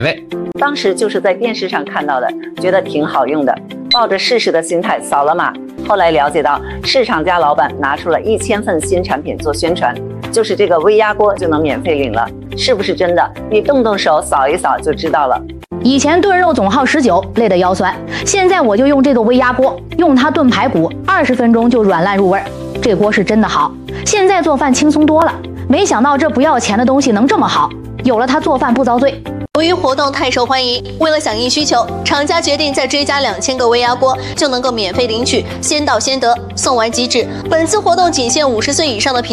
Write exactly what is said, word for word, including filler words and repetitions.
味。 当时就是在电视上看到的，觉得挺好用的，抱着试试的心态扫了码。后来了解到，市场家老板拿出了一千份新产品做宣传，就是这个微压锅就能免费领了，是不是真的？你动动手扫一扫就知道了。 以前炖肉总耗十九，累得腰酸，现在我就用这个微压锅，用它炖排骨，二十分钟就软烂入味儿。这锅是真的好，现在做饭轻松多了。没想到这不要钱的东西能这么好，有了它做饭不遭罪。 由于活动太受欢迎，为了响应需求，厂家决定再追加两千个微压锅，就能够免费领取，先到先得，送完即止。本次活动仅限五十岁以上的品